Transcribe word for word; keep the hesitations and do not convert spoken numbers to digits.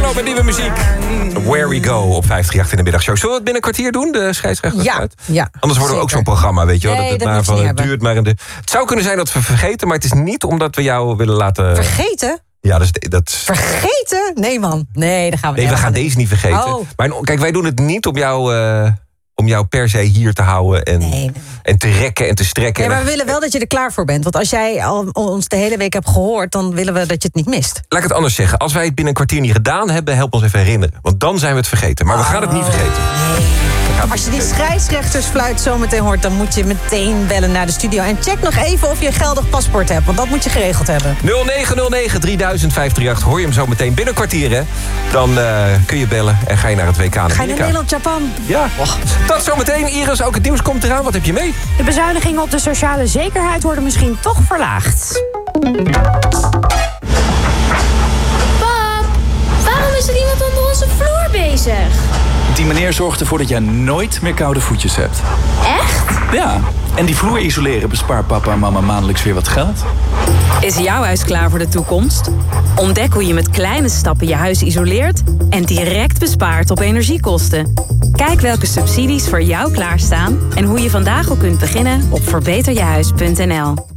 Bono met nieuwe muziek. Where We Go op vijfendertig in de middagshow. Zullen we het binnen een kwartier doen, de scheidsrechter? Ja, ja. Anders worden we ook zo'n programma, weet je wel. Nee, dat het, dat maar moet je van, niet het hebben. duurt maar in de... Het zou kunnen zijn dat we vergeten, maar het is niet omdat we jou willen laten... Vergeten? Ja, dat is... Dat... Vergeten? Nee, man. Nee, dat gaan we Nee, niet. we gaan deze niet vergeten. Oh. Maar kijk, wij doen het niet om jou, uh, om jou per se hier te houden... En, Nee, nee. en te rekken en te strekken. Nee, maar en... we willen wel dat je er klaar voor bent. Want als jij al ons de hele week hebt gehoord... dan willen we dat je het niet mist. Laat ik het anders zeggen. Als wij het binnen een kwartier niet gedaan hebben... help ons even herinneren. Want dan zijn we het vergeten. Maar we gaan het niet vergeten. Nee. Als je die scheidsrechtersfluit zometeen hoort... dan moet je meteen bellen naar de studio. En check nog even of je een geldig paspoort hebt. Want dat moet je geregeld hebben. nul negen nul negen drieduizend vijfhonderdachtendertig. Hoor je hem zo meteen binnen een kwartier, hè? Dan uh, kun je bellen en ga je naar het W K in Amerika. Ga je naar Nederland, Japan? Ja. Oh. Dat zometeen. Iris, ook het nieuws komt eraan. Wat heb je mee? De bezuinigingen op de sociale zekerheid worden misschien toch verlaagd. Pap, waarom is er iemand onder onze vloer bezig? Die meneer zorgt ervoor dat jij nooit meer koude voetjes hebt. Echt? Ja, en die vloer isoleren bespaart papa en mama maandelijks weer wat geld. Is jouw huis klaar voor de toekomst? Ontdek hoe je met kleine stappen je huis isoleert en direct bespaart op energiekosten. Kijk welke subsidies voor jou klaarstaan en hoe je vandaag al kunt beginnen op verbeter je huis punt n l.